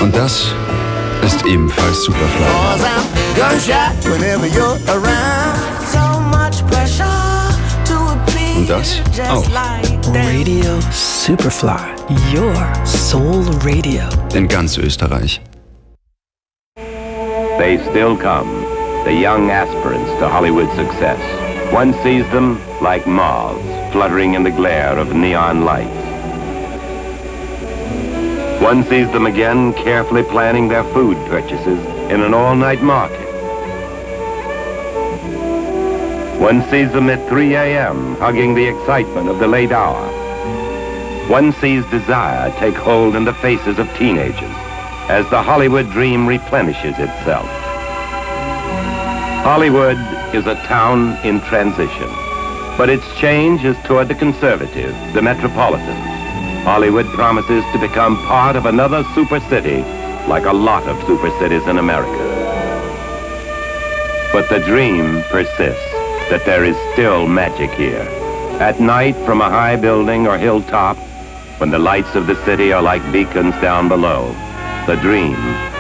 Und das ist ebenfalls Superfly. Und das auch. Radio Superfly, your soul radio. In ganz Österreich. They still come, the young aspirants to Hollywood success. One sees them like moths fluttering in the glare of neon lights. One sees them again carefully planning their food purchases in an all-night market. One sees them at 3 a.m. hugging the excitement of the late hour. One sees desire take hold in the faces of teenagers as the Hollywood dream replenishes itself. Hollywood is a town in transition, but its change is toward the conservative, the metropolitan. Hollywood promises to become part of another super city, like a lot of super cities in America. But the dream persists that there is still magic here. At night, from a high building or hilltop, when the lights of the city are like beacons down below, the dream